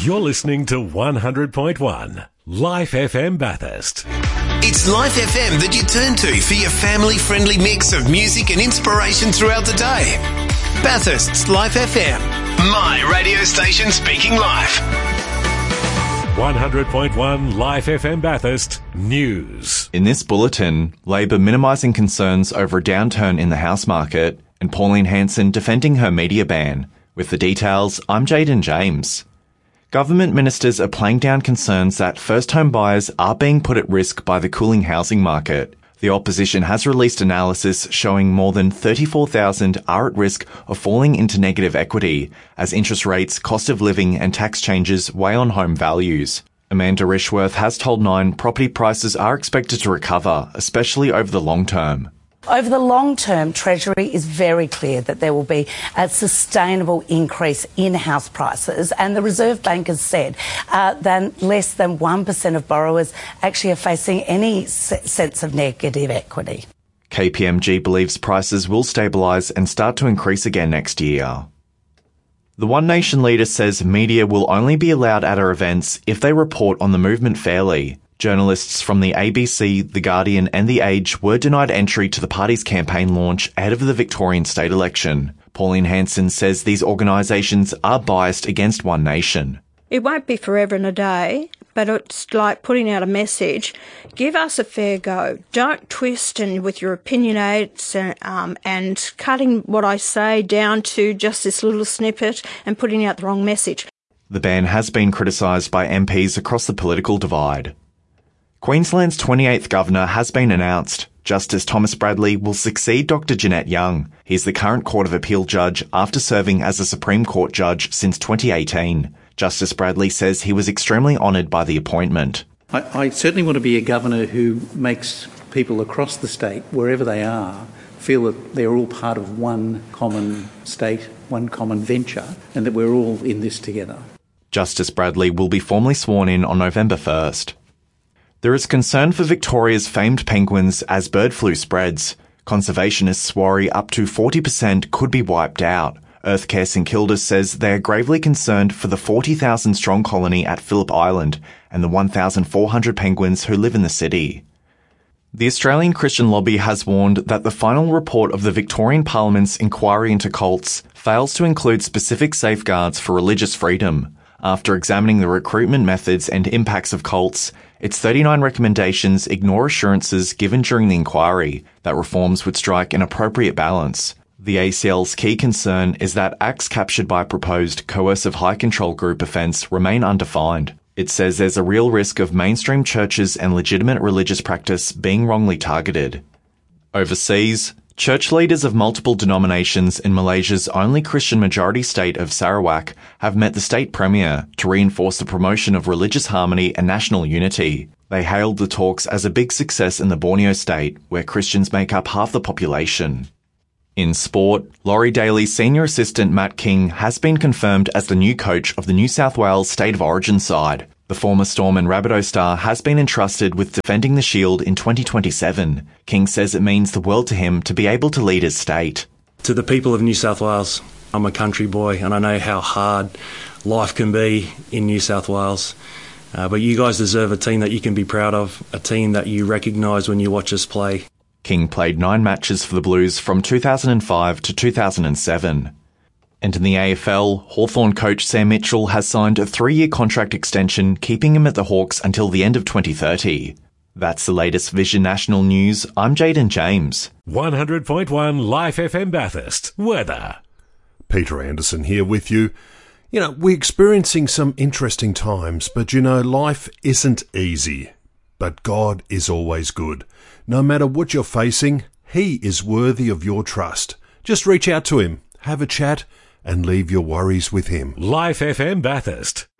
You're listening to 100.1 Life FM Bathurst. It's Life FM that you turn to for your family-friendly mix of music and inspiration throughout the day. Bathurst's Life FM, my radio station speaking life. 100.1 Life FM Bathurst News. In this bulletin, Labor minimising concerns over a downturn in the house market, and Pauline Hanson defending her media ban. With the details, I'm Jaden James. Government ministers are playing down concerns that first-home buyers are being put at risk by the cooling housing market. The opposition has released analysis showing more than 34,000 are at risk of falling into negative equity as interest rates, cost of living and tax changes weigh on home values. Amanda Rishworth has told Nine property prices are expected to recover, especially over the long term. Over the long term, Treasury is very clear that there will be a sustainable increase in house prices, and the Reserve Bank has said that less than 1% of borrowers actually are facing any sense of negative equity. KPMG believes prices will stabilise and start to increase again next year. The One Nation leader says media will only be allowed at her events if they report on the movement fairly. Journalists from the ABC, The Guardian and The Age were denied entry to the party's campaign launch ahead of the Victorian state election. Pauline Hanson says these organisations are biased against One Nation. It won't be forever and a day, but it's like putting out a message. Give us a fair go. Don't twist and with your opinionates and cutting what I say down to just this little snippet and putting out the wrong message. The ban has been criticised by MPs across the political divide. Queensland's 28th Governor has been announced. Justice Thomas Bradley will succeed Dr Jeanette Young. He's the current Court of Appeal judge after serving as a Supreme Court judge since 2018. Justice Bradley says he was extremely honoured by the appointment. I certainly want to be a governor who makes people across the state, wherever they are, feel that they're all part of one common state, one common venture, and that we're all in this together. Justice Bradley will be formally sworn in on November 1st. There is concern for Victoria's famed penguins as bird flu spreads. Conservationists worry up to 40% could be wiped out. Earthcare St Kilda says they are gravely concerned for the 40,000-strong colony at Phillip Island and the 1,400 penguins who live in the city. The Australian Christian Lobby has warned that the final report of the Victorian Parliament's inquiry into cults fails to include specific safeguards for religious freedom. After examining the recruitment methods and impacts of cults, its 39 recommendations ignore assurances given during the inquiry that reforms would strike an appropriate balance. The ACL's key concern is that acts captured by proposed coercive high control group offence remain undefined. It says there's a real risk of mainstream churches and legitimate religious practice being wrongly targeted. Overseas, church leaders of multiple denominations in Malaysia's only Christian majority state of Sarawak have met the state premier to reinforce the promotion of religious harmony and national unity. They hailed the talks as a big success in the Borneo state, where Christians make up half the population. In sport, Laurie Daly's senior assistant Matt King has been confirmed as the new coach of the New South Wales State of Origin side. The former Storm and Rabbitoh star has been entrusted with defending the Shield in 2027. King says it means the world to him to be able to lead his state. To the people of New South Wales, I'm a country boy and I know how hard life can be in New South Wales. But you guys deserve a team that you can be proud of, a team that you recognise when you watch us play. King played 9 matches for the Blues from 2005 to 2007. And in the AFL, Hawthorn coach Sam Mitchell has signed a 3-year contract extension, keeping him at the Hawks until the end of 2030. That's the latest Vision National News. I'm Jaden James. 100.1 Life FM Bathurst. Weather. Peter Anderson here with you. You know, we're experiencing some interesting times, but you know, life isn't easy. But God is always good. No matter what you're facing, He is worthy of your trust. Just reach out to Him, have a chat, and leave your worries with Him. Life FM Bathurst.